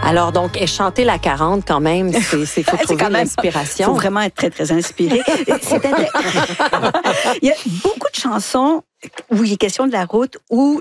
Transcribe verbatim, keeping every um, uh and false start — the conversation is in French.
Alors, donc, et chanter la quarante, quand même, c'est, c'est faut trouver quand même, l'inspiration. Il faut vraiment être très, très inspiré. C'est intér- il y a beaucoup de chansons où il est question de la route, où